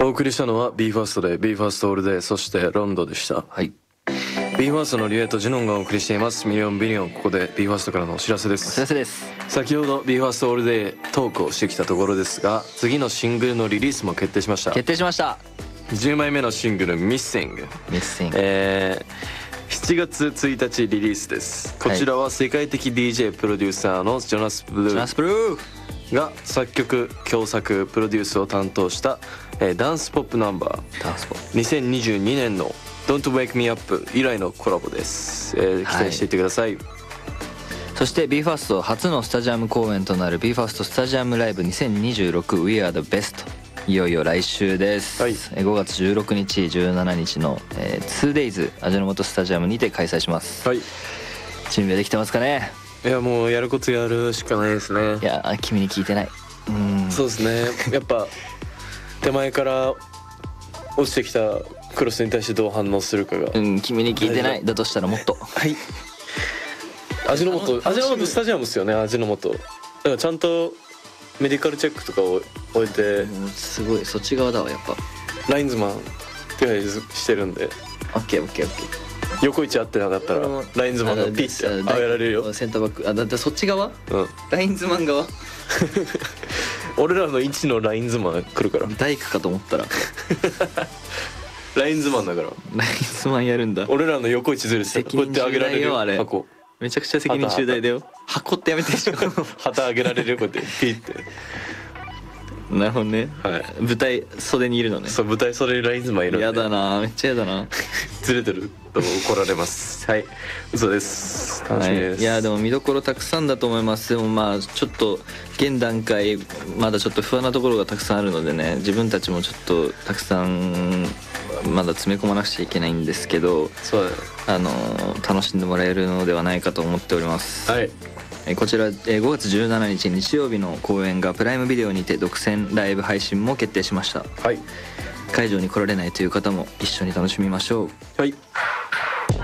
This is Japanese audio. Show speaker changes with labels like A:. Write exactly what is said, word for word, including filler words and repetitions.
A: お送りしたのは ビーファーストで ビーファーストオールデイ、そしてロンドでした。
B: はい。
A: ビーファーストのリュエットジュノンがお送りしていますミリオンビリオン。ここで ビーファーストからのお知らせで
B: お
A: す。
B: 知らせです。
A: 先ほど ビーファーストオールデイトークをしてきたところですが、次のシングルのリリースも決定しました。
B: 決定しました。
A: じゅうまいめのシングル Missing、
B: Missing、
A: えー、しちがつついたちリリースです。こちらは世界的 ディージェー プロデューサーのジョナス・ブル
B: ジョナ
A: ー
B: スブルー
A: が作曲共作プロデュースを担当した、えーダンスポップナンバー、
B: ダンスポップ
A: にせんにじゅうにねんの Don't Wake Me Up 以来のコラボです、えー期待していてください。
B: そして ビーファースト 初のスタジアム公演となる ビーファースト スタジアムライブにせんにじゅうろく We Are the Best、 いよいよ来週です、
A: はい、
B: えーごがつじゅうろくにちじゅうしちにちの、えー、ツーデイズ 味の素スタジアムにて開催します。
A: はい、
B: 準備はできてますかね。
A: いやもうやることやるしかないですね。
B: いや君に聞いてない。うん、
A: そうですね。やっぱ手前から落ちてきたクロスに対してどう反応するかが、
B: うん、君に聞いてない。だとしたらもっと
A: はい味の素味の素スタジアムですよね。味の素だからちゃんとメディカルチェックとかを置いて、
B: うん、すごいそっち側だわやっぱ。
A: ラインズマン手配してるんで、
B: オッケーオッケーオッケー。
A: 横位置合ってなかったらラインズマンがピッて上げられるよ。
B: センターバック、あだってそっち側、
A: うん、
B: ラインズマン側
A: 俺らの位置のラインズマン来るから。
B: 大工かと思ったら
A: ラインズマンだから
B: ラインズマンやるんだ。
A: 俺らの横位置ずれてたらこうやって上げられるよ。
B: あれ
A: 箱
B: めちゃくちゃ責任重大だよ。箱ってやめてでしょ
A: 旗上げられるよこうやってピッて。
B: なるほどね、
A: はい、
B: 舞台袖にいるのね。
A: そう舞台袖にラインズマンいるんで。
B: やだな、めっちゃやだな
A: ずれてると怒られます。はい、嘘です。楽しみです。
B: はい、いやでも見どころたくさんだと思います。でもまあちょっと現段階まだちょっと不安なところがたくさんあるのでね、自分たちもちょっとたくさんまだ詰め込まなくちゃいけないんですけど、
A: そうだね、
B: あの楽しんでもらえるのではないかと思っております。
A: はい、
B: こちらごがつじゅうしちにち日曜日の公演がプライムビデオにて独占ライブ配信も決定しました。
A: はい、
B: 会場に来られないという方も一緒に楽しみましょう。
A: はい。